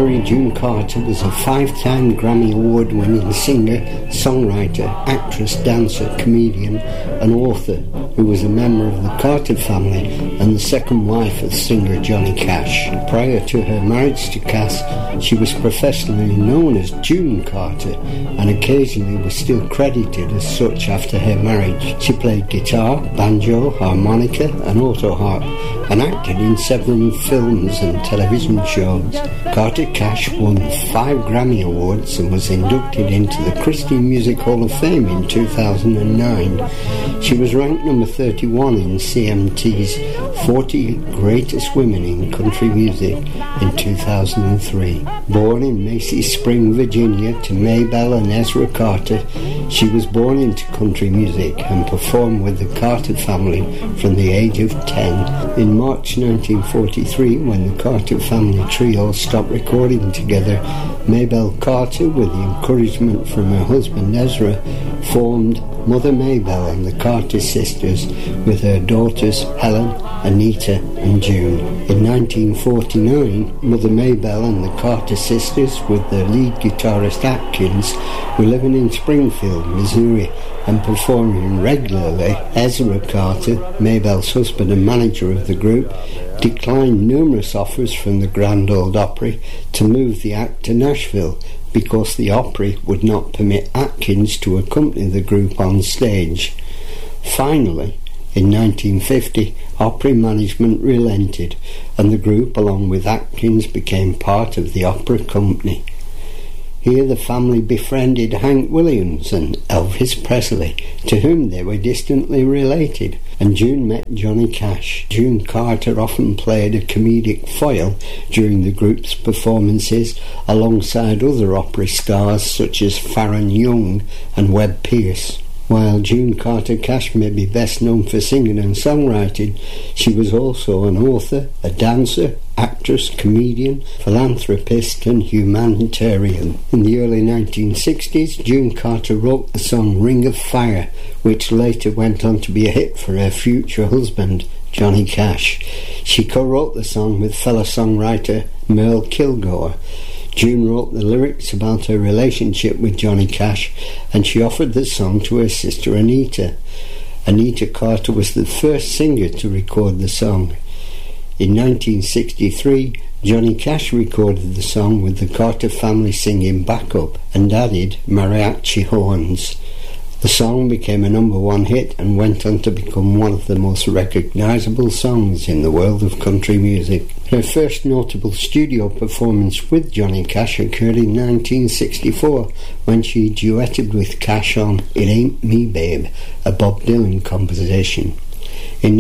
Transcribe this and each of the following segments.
Mary June Carter was a 5-time Grammy Award-winning singer, songwriter, actress, dancer, comedian and author who was a member of the Carter family and the second wife of singer Johnny Cash. Prior to her marriage to Cash, she was professionally known as June Carter and occasionally was still credited as such after her marriage. She played guitar, banjo, harmonica and autoharp and acted in several films and television shows. Carter Cash won 5 Grammy Awards and was inducted into the Christian Music Hall of Fame in 2009. She was ranked number 31 in CMT's 40 Greatest Women in Country Music in 2003. Born in Macy Spring, Virginia to Maybelle and Ezra Carter, she was born into country music and performed with the Carter family from the age of 10. In March 1943, when the Carter family trio stopped recording together, Maybelle Carter, with the encouragement from her husband Ezra, formed Mother Maybelle and the Carter Sisters with her daughters Helen, Anita and June. In 1949, Mother Maybelle and the Carter Sisters with their lead guitarist Atkins were living in Springfield, Missouri and performing regularly. Ezra Carter, Maybelle's husband and manager of the group, declined numerous offers from the Grand Ole Opry to move the act to Nashville because the Opry would not permit Atkins to accompany the group on stage. Finally, in 1950, Opry management relented and the group, along with Atkins, became part of the Opera Company. Here the family befriended Hank Williams and Elvis Presley, to whom they were distantly related, and June met Johnny Cash. June Carter often played a comedic foil during the group's performances alongside other opera stars such as Farron Young and Webb Pierce. While June Carter Cash may be best known for singing and songwriting, she was also an author, a dancer, actress, comedian, philanthropist and humanitarian. In the early 1960s, June Carter wrote the song Ring of Fire, which later went on to be a hit for her future husband, Johnny Cash. She co-wrote the song with fellow songwriter Merle Kilgore. June wrote the lyrics about her relationship with Johnny Cash, and she offered the song to her sister Anita. Anita Carter was the first singer to record the song. In 1963, Johnny Cash recorded the song with the Carter family singing backup and added mariachi horns. The song became a number 1 hit and went on to become one of the most recognisable songs in the world of country music. Her first notable studio performance with Johnny Cash occurred in 1964 when she duetted with Cash on It Ain't Me Babe, a Bob Dylan composition. In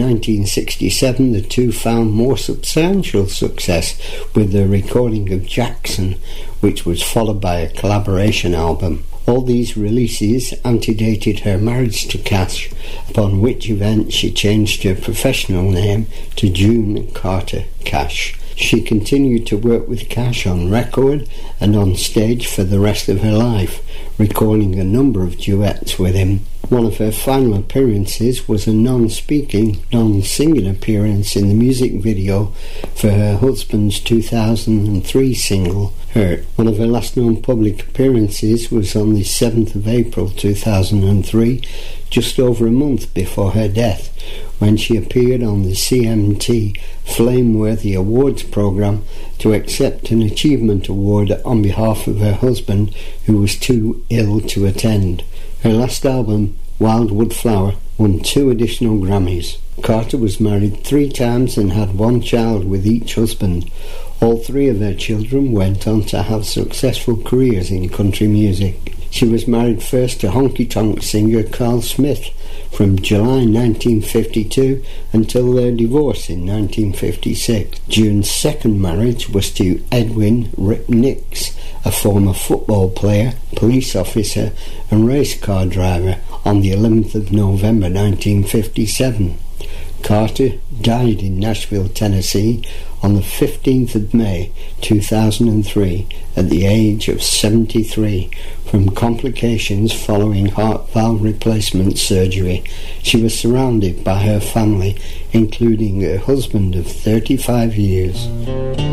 1967, the two found more substantial success with the recording of Jackson, which was followed by a collaboration album. All these releases antedated her marriage to Cash, upon which event she changed her professional name to June Carter Cash. She continued to work with Cash on record and on stage for the rest of her life, recording a number of duets with him. One of her final appearances was a non-speaking, non-singing appearance in the music video for her husband's 2003 single, Hurt. One of her last known public appearances was on the 7th of April 2003, just over a month before her death, when she appeared on the CMT Flameworthy Awards programme to accept an achievement award on behalf of her husband, who was too ill to attend. Her last album, Wildwood Flower, won 2 additional Grammys. Carter was married 3 times and had 1 child with each husband. All 3 of her children went on to have successful careers in country music. She was married first to honky-tonk singer Carl Smith from July 1952 until their divorce in 1956. June's second marriage was to Edwin Rip Nix, a former football player, police officer and race car driver, on the 11th of November 1957. Carter died in Nashville, Tennessee on the 15th of May 2003 at the age of 73 from complications following heart valve replacement surgery. She was surrounded by her family, including her husband of 35 years.